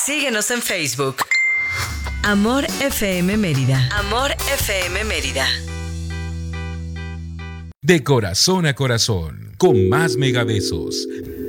Síguenos en Facebook. Amor FM Mérida. Amor FM Mérida. De corazón a corazón, con más megabesos.